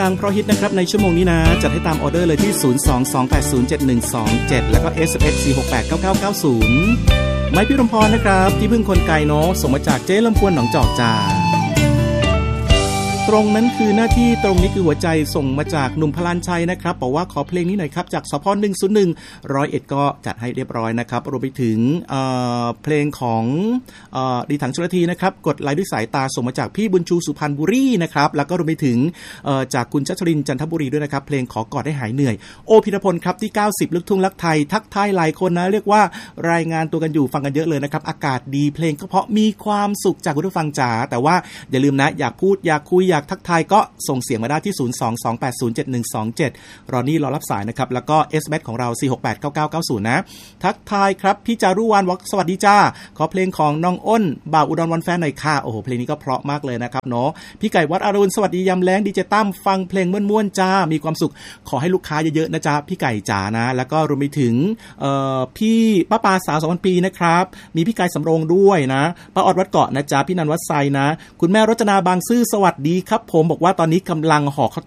เพราะฮิตนะครับในชั่วโมงนี้นะจัดให้ตามออเดอร์เลยที่ 022807127 แล้วก็ SMS 4689990 ไม้พี่รมพรนะครับที่พึ่งคนไกลเนาะส่งมาจากเจ๊ลำพวนหนองจอกจ้าตรงนั้นคือหน้าที่ตรงนี้คือหัวใจส่งมาจากหนุ่มพลานชัยนะครับบอกว่าขอเพลงนี้หน่อยครับจากสพ101 101ก็จัดให้เรียบร้อยนะครับรวมไปถึงเพลงของดีถังชลทีนะครับกดไลค์ด้วยสายตาส่งมาจากพี่บุญชูสุพรรณบุรีนะครับแล้วก็รวมไปถึงจากคุณชัชรินจันทบุรีด้วยนะครับเพลงขอกอดให้หายเหนื่อยโอภิรพลครับที่90ลูกทุ่งรักไทยทักทายหลายคนนะเรียกว่ารายงานตัวกันอยู่ฟังกันเยอะเลยนะครับอากาศดีเพลงก็เพราะมีความสุขจากคุณผู้ฟังจ๋าแต่ว่าอย่าลืมนะอยากพูดอยากคุยอยากทักทายก็ส่งเสียงมาได้ที่ 022807127 รอนี่รอรับสายนะครับแล้วก็ SMS ของเรา 4689990 นะทักทายครับพี่จารุวรรณสวัสดีจ้าขอเพลงของน้องอ้นบ่าวอุดรวันแฟนหน่อยค่ะโอ้โหเพลงนี้ก็เพราะมากเลยนะครับเนาะพี่ไก่วัดอรุณสวัสดียามแล้งดีเจตั้มฟังเพลงม่วนๆจ้ามีความสุขขอให้ลูกค้าเยอะๆนะจ๊ะพี่ไก่จ๋านะแล้วก็รวมไปถึงพี่ป้าปาสาว2,000 ปีนะครับมีพี่ไก่สำโรงด้วยนะป้าออดวัดเกาะนะจ๊ะพี่นันวัดไซนะคุณแม่รจนาบางซื่อสวัสดีครับผมบอกว่าตอนนี้กำลังห่อข้าว